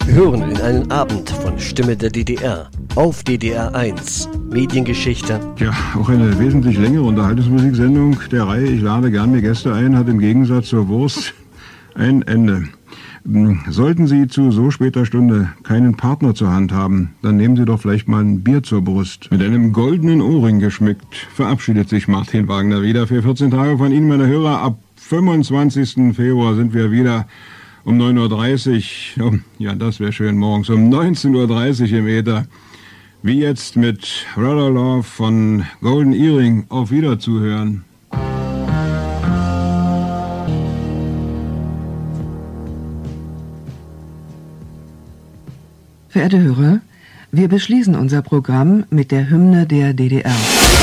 Hören in einen Abend von Stimme der DDR auf DDR 1. Mediengeschichte. Ja, auch eine wesentlich längere Unterhaltungsmusiksendung der Reihe Ich lade gern mir Gäste ein, hat im Gegensatz zur Wurst ein Ende. Sollten Sie zu so später Stunde keinen Partner zur Hand haben, dann nehmen Sie doch vielleicht mal ein Bier zur Brust. Mit einem goldenen Ohrring geschmückt verabschiedet sich Martin Wagner wieder für 14 Tage von Ihnen, meine Hörer. Ab 25. Februar sind wir wieder um 9.30 Uhr, ja, das wäre schön, morgens um 19.30 Uhr im Äther. Wie jetzt mit Brother Love von Golden Earring. Auf Wiederzuhören. Verehrte Hörer, wir beschließen unser Programm mit der Hymne der DDR.